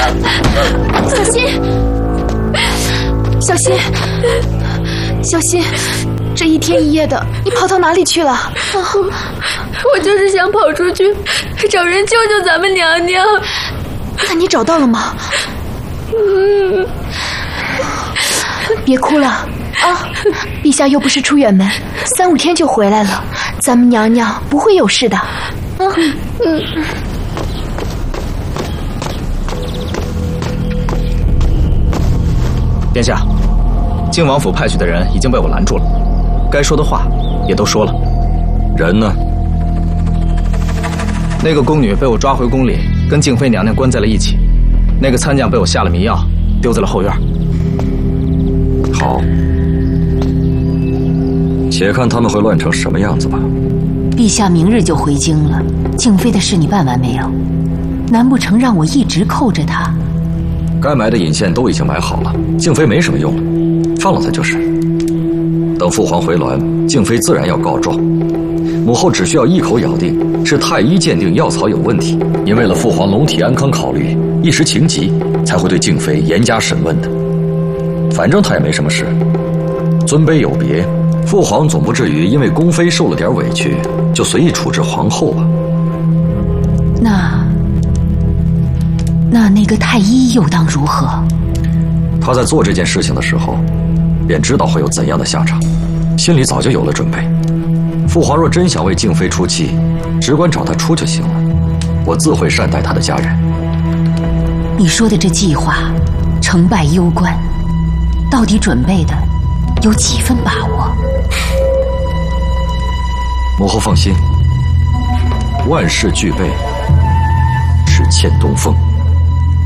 小心，小心，小心！这一天一夜的，你跑到哪里去了？ 我就是想跑出去，找人救救咱们娘娘。 那你找到了吗？别哭了啊！陛下又不是出远门，3、5天就回来了，咱们娘娘不会有事的。 殿下，靖王府派去的人已经被我拦住了，该说的话也都说了。 人呢？ 那个宫女被我抓回宫里，跟静妃娘娘关在了一起。那个参将被我下了迷药，丢在了后院。 好，且看他们会乱成什么样子吧。 陛下明日就回京了，静妃的事你办完没有？难不成让我一直扣着她？ 该埋的引线都已经埋好了，静妃没什么用了，放了她就是。等父皇回銮，静妃自然要告状。母后只需要一口咬定是太医鉴定药草有问题，因为了父皇龙体安康考虑，一时情急才会对静妃严加审问的。反正她也没什么事，尊卑有别，父皇总不至于因为宫妃受了点委屈就随意处置皇后吧？ 那个太医又当如何？ 他在做这件事情的时候，便知道会有怎样的下场，心里早就有了准备。父皇若真想为静妃出气，只管找他出就行了，我自会善待他的家人。 你说的这计划，成败攸关，到底准备的有几分把握？ 母后放心，万事俱备，只欠东风。